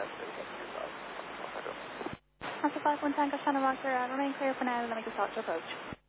Alpha 5 Tango Santa Roger, remain clear for now, let me just start to approach.